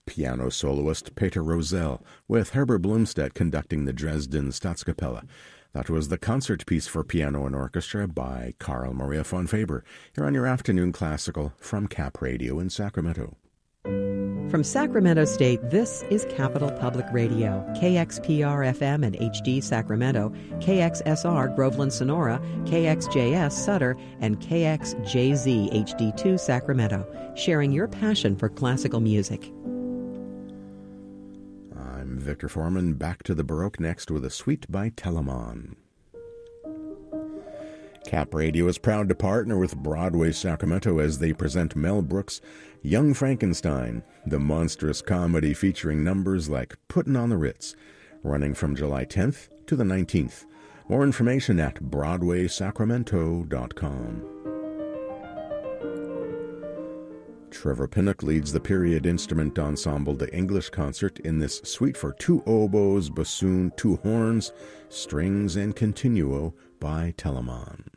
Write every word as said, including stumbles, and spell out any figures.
piano soloist Peter Rosell, with Herbert Blomstedt conducting the Dresden Staatskapelle. That was the concert piece for piano and orchestra by Carl Maria von Faber, here on your afternoon classical from Cap Radio in Sacramento. From Sacramento State, this is Capital Public Radio, K X P R F M and H D Sacramento, K X S R Groveland Sonora, K X J S Sutter, and K X J Z H D two Sacramento, sharing your passion for classical music. I'm Victor Foreman, back to the Baroque next with a suite by Telemann. Cap Radio is proud to partner with Broadway Sacramento as they present Mel Brooks' Young Frankenstein, the monstrous comedy featuring numbers like Puttin' on the Ritz, running from July tenth to the nineteenth. More information at broadway sacramento dot com. Trevor Pinnock leads the period instrument ensemble The English Concert in this suite for two oboes, bassoon, two horns, strings, and continuo by Telemann.